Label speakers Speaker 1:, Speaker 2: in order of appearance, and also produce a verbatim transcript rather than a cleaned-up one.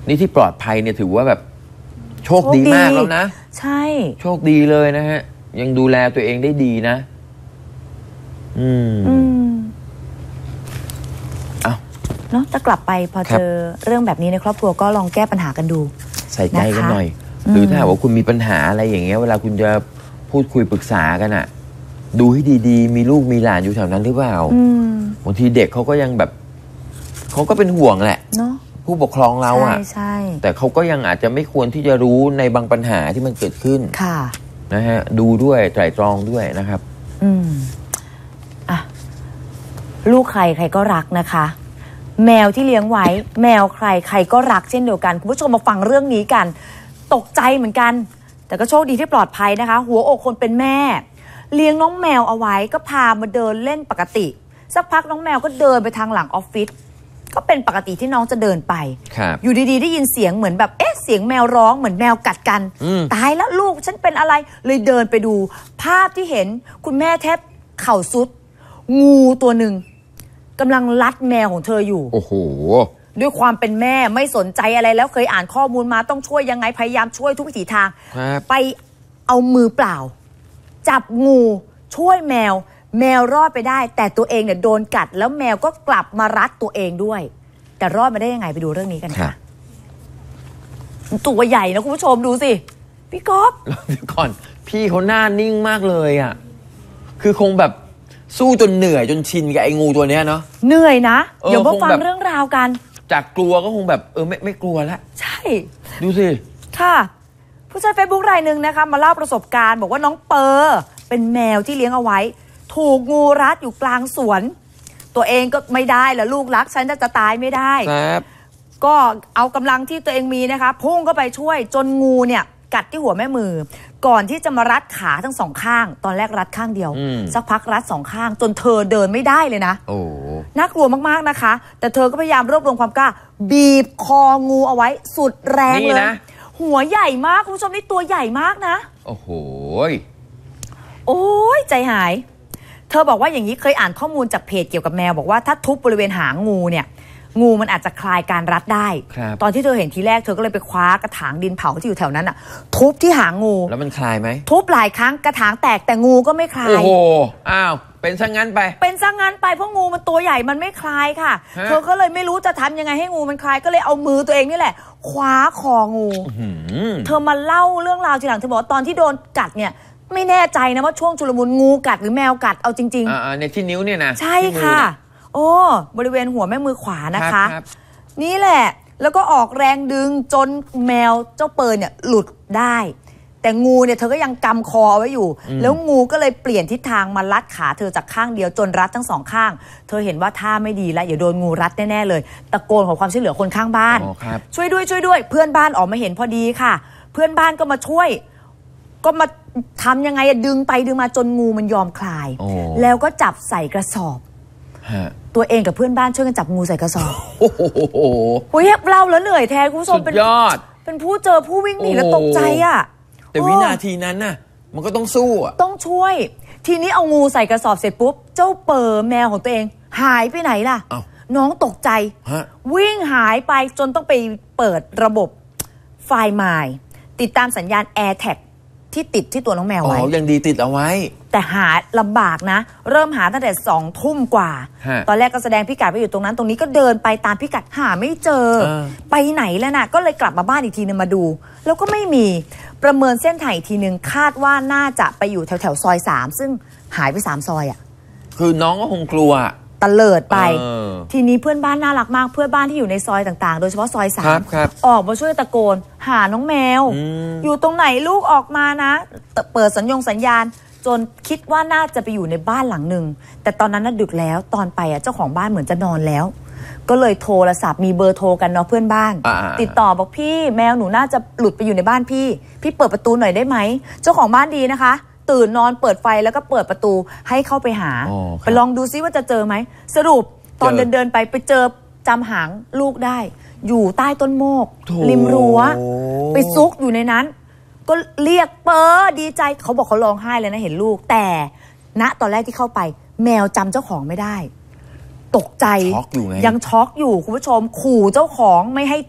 Speaker 1: นี่ที่ปลอดภัยเนี่ยถือว่าแบบโชคดีมากแล้วนะ
Speaker 2: ใช่
Speaker 1: โชคดีเลยนะฮะยังดูแลตัวเองได้ดีนะอืม
Speaker 2: อืม
Speaker 1: เอา
Speaker 2: เนาะถ้ากลับไปพอเจอเรื่องแบบนี้ในครอบครัวก็ลองแก้ปัญหากันดู
Speaker 1: ใส่ใจกันหน่อยหรือถ้าหากว่าคุณมีปัญหาอะไรอย่างเงี้ยเวลาคุณจะพูดคุยปรึกษากันอะดูให้ดีๆมีลูกมีหลานอยู่แถวนั้นหรือเปล่าบางทีเด็กเขาก็ยังแบบเขาก็เป็นห่วงแหละ
Speaker 2: เนาะ
Speaker 1: ผู้ปกครองเราอะ
Speaker 2: ใช่
Speaker 1: แต่เขาก็ยังอาจจะไม่ควรที่จะรู้ในบางปัญหาที่มันเกิดขึ้น
Speaker 2: ค่ะ
Speaker 1: นะฮะดูด้วยไตร่ตรองด้วยนะครับ
Speaker 2: อืมอ่ะลูกใครใครก็รักนะคะแมวที่เลี้ยงไว้แมวใครใครก็รักเช่นเดียวกันคุณผู้ชมมาฟังเรื่องนี้กันตกใจเหมือนกันแต่ก็โชคดีที่ปลอดภัยนะคะหัวอกคนเป็นแม่เลี้ยงน้องแมวเอาไว้ก็พามาเดินเล่นปกติสักพักน้องแมวก็เดินไปทางหลังออฟฟิศก็เป็นปกติที่น้องจะเดินไปอยู่ดีๆได้ยินเสียงเหมือนแบบเอ๊ะเสียงแมวร้องเหมือนแมวกัดกันตายแล้วลูกฉันเป็นอะไรเลยเดินไปดูภาพที่เห็นคุณแม่แทบเข่าสุดงูตัวหนึ่งกำลังลัดแมวของเธออยู่
Speaker 1: โอ้โห
Speaker 2: ด้วยความเป็นแม่ไม่สนใจอะไรแล้วเคยอ่านข้อมูลมาต้องช่วยยังไงพยายามช่วยทุกวิถีทางไปเอามือเปล่าจับงูช่วยแมวแมวรอดไปได้แต่ตัวเองเนี่ยโดนกัดแล้วแมวก็กลับมารัดตัวเองด้วยแต่รอดมาได้ยังไงไปดูเรื่องนี้กันค่ะตัวใหญ่นะคุณผู้ชมดูสิพี่ก๊อฟ
Speaker 1: เดี๋ยวก่อนพี่เขาหน้านิ่งมากเลยอ่ะคือคงแบบสู้จนเหนื่อยจนชินกับไอ้งูตัวเนี้ยเนาะ
Speaker 2: เหนื่อยนะเดี๋ยวมาฟังเรื่องราวกัน
Speaker 1: จากกลัวก็คงแบบเออไม่ไม่กลัวแล้ว
Speaker 2: ใช่
Speaker 1: ดูสิ
Speaker 2: ค่ะผู้ใช้เฟซบุ๊กรายหนึ่งนะคะมาเล่าประสบการณ์บอกว่าน้องเปอร์เป็นแมวที่เลี้ยงเอาไว้ถูกงูรัดอยู่กลางสวนตัวเองก็ไม่ได้แล้วลูกรักฉันจะตายไม่ได้
Speaker 1: ครับ
Speaker 2: ก็เอากำลังที่ตัวเองมีนะคะพุ่งเข้าไปช่วยจนงูเนี่ยกัดที่หัวแม่มือก่อนที่จะมารัดขาทั้งสองข้างตอนแรกรัดข้างเดียวสักพักรัดสองข้างจนเธอเดินไม่ได้เลยนะ
Speaker 1: โอ้
Speaker 2: น่ากลัวมากๆนะคะแต่เธอก็พยายามรวบรวมความกล้าบีบคองูเอาไว้สุดแรงเลยหัวใหญ่มากคุณผู้ชมนี่ตัวใหญ่มากนะ
Speaker 1: โอ้โห
Speaker 2: โอ้ยใจหายเธอบอกว่าอย่างนี้เคยอ่านข้อมูลจากเพจเกี่ยวกับแมวบอกว่าถ้าทุบบริเวณหางงูเนี่ยงูมันอาจจะคลายการรัดได้ตอนที่เธอเห็นทีแรกเธอก็เลยไปคว้ากระถางดินเผาที่อยู่แถวนั้นอ่ะทุบที่หางงู
Speaker 1: แล้วมันคลายไหม
Speaker 2: ทุบหลายครั้งกระถางแตกแต่งูก็ไม่คลาย
Speaker 1: โอ้โหอ้าวเป็นซะงั้นไป
Speaker 2: เป็นซะงั้นไปเพราะงูมันตัวใหญ่มันไม่คลายค่ะเธอก็เลยไม่รู้จะทำยังไงให้งูมันคลายก็เลยเอามือตัวเองนี่แหละคว้าคองูเธอมาเล่าเรื่องราวทีหลังเธอบอกตอนที่โดนกัดเนี่ยไม่แน่ใจนะว่าช่วงชุลมุนงูกัดหรือแมวกัดเอาจริง
Speaker 1: ๆอ่าในที่นิ้วเนี่ยนะ
Speaker 2: ใช่ค่ะโอ้บริเวณหัวแม่มือขวานะคะนี่แหละแล้วก็ออกแรงดึงจนแมวเจ้าเปิร์เนี่ยหลุดได้แต่งูเนี่ยเธอก็ยังกำคอไว้อยู่แล้วงูก็เลยเปลี่ยนทิศทางมารัดขาเธอจากข้างเดียวจนรัดทั้งสองข้างเธอเห็นว่าท่าไม่ดีแล้วอย่าโดนงูรัดแน่ๆเลยตะโกนขอความช่วยเหลือคนข้างบ้านช่วยด้วยช่วยด้วยเพื่อนบ้านออกมาเห็นพอดีค่ะเพื่อนบ้านก็มาช่วยก็มาทำยังไงดึงไปดึงมาจนงูมันยอมคลายแล้วก็จับใส่กระสอบตัวเองกับเพื่อนบ้านช่วยกันจับงูใส่กระสอบโอ้โหโอ้ยเล่าแล้วเหนื่อยแทนคุณผู้ชมเป็น
Speaker 1: ยอด
Speaker 2: เป็นผู้เจอผู้วิ่งหนีแล้วตกใจอ่ะ
Speaker 1: แต่วินาทีนั้นน่ะมันก็ต้องสู้อ่ะ
Speaker 2: ต้องช่วยทีนี้เอางูใส่กระสอบเสร็จปุ๊บเจ้าเปอร์แมวของตัวเองหายไปไหนล่ะน้องตกใจวิ่งหายไปจนต้องไปเปิดระบบไฟล์ไมล์ติดตามสัญญาณ AirTagที่ติดที่ตัวน้องแมวไว้
Speaker 1: อ๋อยังดีติดเอาไว้
Speaker 2: แต่หาลำบากนะเริ่มหาตั้งแต่สองทุ่มกว่าตอนแรกก็แสดงพิกัดไปอยู่ตรงนั้นตรงนี้ก็เดินไปตามพิกัดหาไม่เจอไปไหนแล้วนะก็เลยกลับมาบ้านอีกทีนึงมาดูแล้วก็ไม่มีประเมินเส้นทางอีกทีนึงคาดว่าน่าจะไปอยู่แถวแถวซอยสามซึ่งหายไปสามซอยอ่ะ
Speaker 1: คือน้องก็คงกลัว
Speaker 2: ตะเลิดไปทีนี้เพื่อนบ้านน่ารักมากเพื่อนบ้านที่อยู่ในซอยต่างๆโดยเฉพาะซอยสามออกมาช่วยตะโกนหาน้องแมว อ, อยู่ตรงไหนลูกออกมานะเปิดสัญญงสัญญาณจนคิดว่าน่าจะไปอยู่ในบ้านหลังหนึ่งแต่ตอนนั้นน่ะดึกแล้วตอนไปอ่ะเจ้าของบ้านเหมือนจะนอนแล้วก็เลยโทรศัพท์มีเบอร์โทรกันเนาะเพื่อนบ้านติดต่อบอกพี่แมวหนูน่าจะหลุดไปอยู่ในบ้านพี่พี่เปิดประตูหน่อยได้ไหมเจ้าของบ้านดีนะคะตื่นนอนเปิดไฟแล้วก็เปิดประตูให้เข้าไปหาไปลองดูซิว่าจะเจอไหมสรุปตอนเดินเดินไปไปเจอจำหางลูกได้อยู่ใต้ต้นโมกริมรั้วไปซุกอยู่ในนั้นก็เรียกเปอร์ดีใจเขาบอกเขาร้องไห้เลยนะเห็นลูกแต่ณตอนแรกที่เข้าไปแมวจำเจ้าของไม่ได้ตกใจยังช็อกอยู่คุณผู้ชมขู่เจ้าของไม่ให้